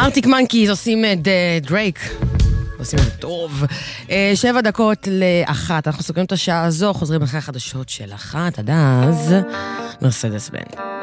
ארטיק מנקיז עושים את דרייק, עושים את זה טוב. 7:01, אנחנו סוגרים את השעה הזו, חוזרים אחרי החדשות של 1, עד אז מרסדס בן.